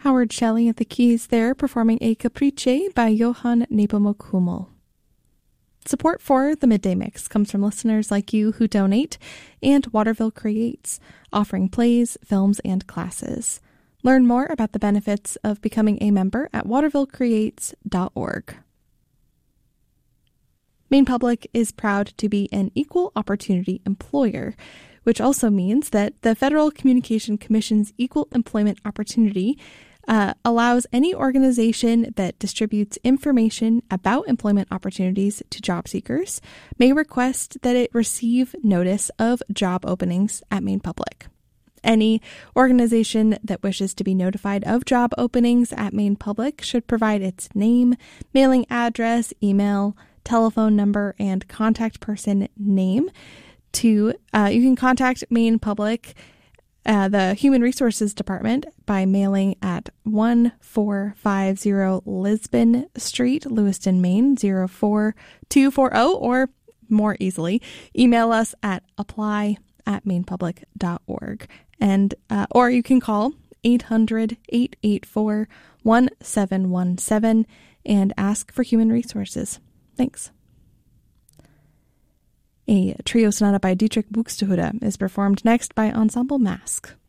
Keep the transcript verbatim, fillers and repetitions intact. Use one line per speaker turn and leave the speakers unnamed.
Howard Shelley at the keys there, performing a Caprice by Johann Nepomuk Hummel. Support for the Midday Mix comes from listeners like you who donate, and Waterville Creates, offering plays, films, and classes. Learn more about the benefits of becoming a member at waterville creates dot org. Maine Public is proud to be an equal opportunity employer, which also means that the Federal Communication Commission's Equal Employment Opportunity uh, allows any organization that distributes information about employment opportunities to job seekers may request that it receive notice of job openings at Maine Public. Any organization that wishes to be notified of job openings at Maine Public should provide its name, mailing address, email, telephone number, and contact person name to, uh, you can contact Maine Public, uh, the Human Resources Department, by mailing at one four five zero Lisbon Street, Lewiston, Maine, zero four two four zero, or more easily, email us at apply at mainepublic dot org. And, uh, or you can call eight hundred, eight eight four, one seven one seven and ask for Human Resources. Thanks. A trio sonata by Dietrich Buxtehude is performed next by Ensemble Mask.